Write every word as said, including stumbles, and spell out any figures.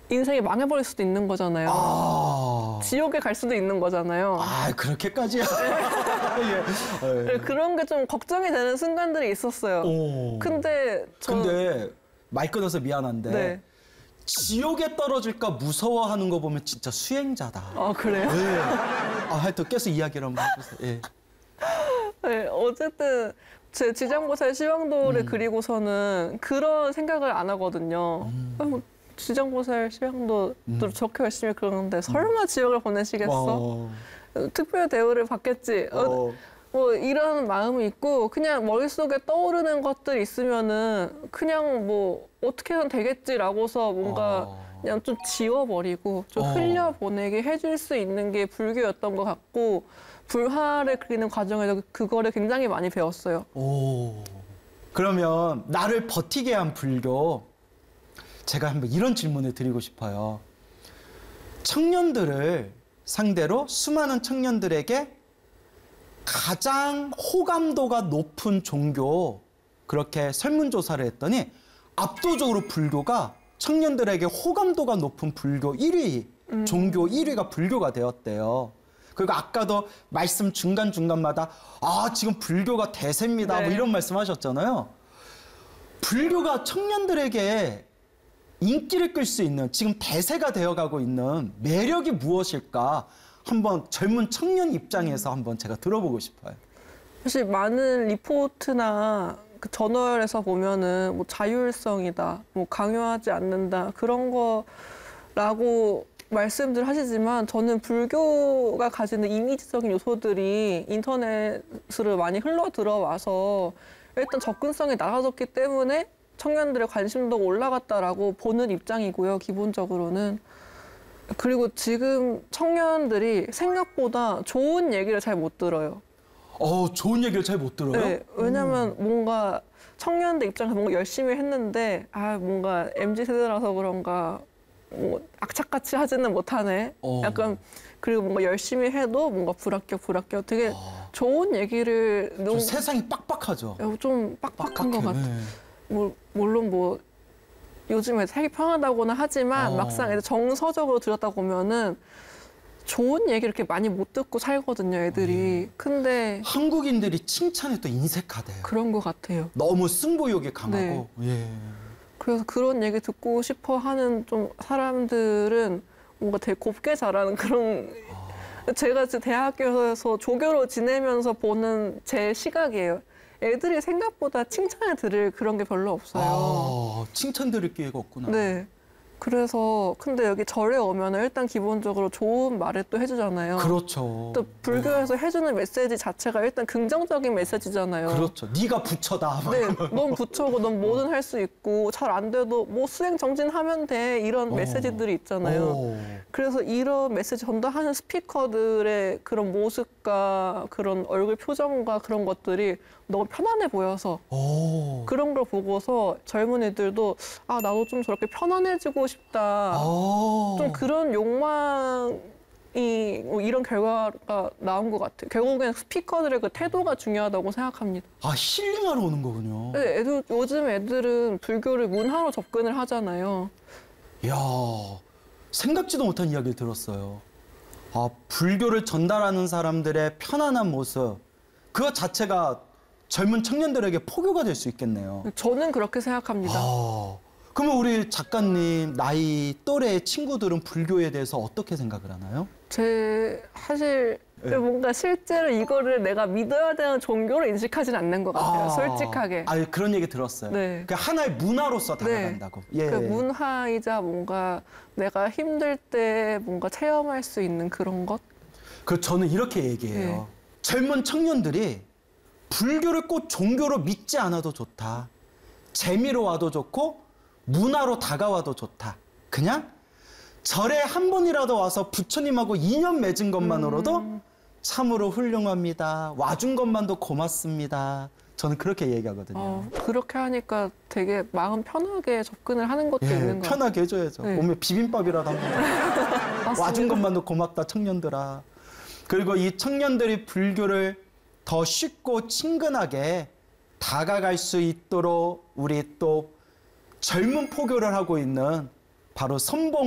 인생이 망해버릴 수도 있는 거잖아요. 아, 지옥에 갈 수도 있는 거잖아요. 아 그렇게까지야. 예. 네, 그런 게 좀 걱정이 되는 순간들이 있었어요. 오. 근데 저 근데 말 끊어서 미안한데 네. 지옥에 떨어질까 무서워하는 거 보면 진짜 수행자다. 아 그래요? 네. 아, 하여튼 계속 이야기를 한번 해보세요. 예. 네, 어쨌든 제 지장보살 시황도를 음. 그리고서는 그런 생각을 안 하거든요. 음. 아, 뭐 지장보살 시황도 음. 저렇게 열심히 그러는데 설마 지옥을 보내시겠어? 어. 특별 대우를 받겠지? 어, 어. 뭐 이런 마음이 있고 그냥 머릿속에 떠오르는 것들 있으면은 그냥 뭐 어떻게든 되겠지라고서 뭔가 어. 그냥 좀 지워버리고 좀 어. 흘려보내게 해줄 수 있는 게 불교였던 것 같고 불화를 그리는 과정에서 그거를 굉장히 많이 배웠어요. 오. 그러면 나를 버티게 한 불교, 제가 한번 이런 질문을 드리고 싶어요. 청년들을 상대로 수많은 청년들에게 가장 호감도가 높은 종교, 그렇게 설문조사를 했더니 압도적으로 불교가 청년들에게 호감도가 높은 불교 일 위, 음. 종교 일 위가 불교가 되었대요. 그리고 아까도 말씀 중간중간마다 아 지금 불교가 대세입니다. 네. 뭐 이런 말씀하셨잖아요. 불교가 청년들에게 인기를 끌 수 있는, 지금 대세가 되어가고 있는 매력이 무엇일까? 한번 젊은 청년 입장에서 한번 제가 들어보고 싶어요. 사실 많은 리포트나 그 저널에서 보면은 뭐 자율성이다, 뭐 강요하지 않는다 그런 거라고 말씀들 하시지만 저는 불교가 가지는 이미지적인 요소들이 인터넷으로 많이 흘러 들어와서 일단 접근성이 낮아졌기 때문에 청년들의 관심도가 올라갔다라고 보는 입장이고요, 기본적으로는. 그리고 지금 청년들이 생각보다 좋은 얘기를 잘 못 들어요. 어, 좋은 얘기를 잘 못 들어요? 네, 왜냐면 음. 뭔가 청년들 입장에서 뭔가 열심히 했는데 아 뭔가 엠지 세대라서 그런가 뭐 악착같이 하지는 못하네. 어. 약간 그리고 뭔가 열심히 해도 뭔가 불합격 불합격 되게 아. 좋은 얘기를 좀 너무 세상이 빡빡하죠. 좀 빡빡한 것 같아. 네. 뭐, 물론 뭐 요즘에 살기 편하다고는 하지만 어. 막상 애들 정서적으로 들었다 보면은 좋은 얘기 이렇게 많이 못 듣고 살거든요, 애들이. 음. 근데 한국인들이 칭찬에 또 인색하대요. 그런 것 같아요. 너무 승부욕이 강하고. 네. 예. 그래서 그런 얘기 듣고 싶어 하는 좀 사람들은 뭔가 되게 곱게 자라는 그런 아. 제가 지금 대학교에서 조교로 지내면서 보는 제 시각이에요. 애들이 생각보다 칭찬을 들을 그런 게 별로 없어요. 아, 칭찬 들을 기회가 없구나. 네. 그래서 근데 여기 절에 오면 일단 기본적으로 좋은 말을 또 해주잖아요. 그렇죠. 또 불교에서 해주는 메시지 자체가 일단 긍정적인 메시지잖아요. 그렇죠. 네가 부처다. 네, 넌 부처고 넌 뭐든 할 수 있고 잘 안 돼도 뭐 수행 정진하면 돼 이런 어. 메시지들이 있잖아요. 오. 그래서 이런 메시지 전달하는 스피커들의 그런 모습과 그런 얼굴 표정과 그런 것들이 너무 편안해 보여서 오. 그런 걸 보고서 젊은이들도 아 나도 좀 저렇게 편안해지고 싶다. 오. 좀 그런 욕망이 뭐 이런 결과가 나온 것 같아요. 결국엔 스피커들의 그 태도가 중요하다고 생각합니다. 아, 힐링하러 오는 거군요. 네, 애들, 요즘 애들은 불교를 문화로 접근을 하잖아요. 이야, 생각지도 못한 이야기를 들었어요. 아, 불교를 전달하는 사람들의 편안한 모습, 그것 자체가 젊은 청년들에게 포교가 될 수 있겠네요. 저는 그렇게 생각합니다. 아, 그러면 우리 작가님 나이 또래의 친구들은 불교에 대해서 어떻게 생각을 하나요? 제 사실 네. 뭔가 실제로 이거를 내가 믿어야 되는 종교로 인식하지는 않는 것 같아요. 아, 솔직하게. 아, 그런 얘기 들었어요. 네. 그 하나의 문화로서 다가간다고. 네. 예. 그 문화이자 뭔가 내가 힘들 때 뭔가 체험할 수 있는 그런 것? 그 저는 이렇게 얘기해요. 네. 젊은 청년들이 불교를 꼭 종교로 믿지 않아도 좋다. 재미로 와도 좋고 문화로 다가와도 좋다. 그냥 절에 한 번이라도 와서 부처님하고 인연 맺은 것만으로도 음. 참으로 훌륭합니다. 와준 것만도 고맙습니다. 저는 그렇게 얘기하거든요. 어, 그렇게 하니까 되게 마음 편하게 접근을 하는 것도 예, 있는 것 같아요. 편하게 해줘야죠. 네. 오면 비빔밥이라도 한번 와준 것만도 고맙다 청년들아. 그리고 이 청년들이 불교를 더 쉽고 친근하게 다가갈 수 있도록 우리 또 젊은 포교를 하고 있는 바로 선봉